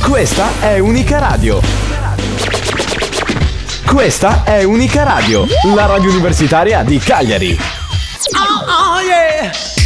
Questa è Unica Radio. Questa è Unica Radio, la radio universitaria di Cagliari. Oh, oh yeah!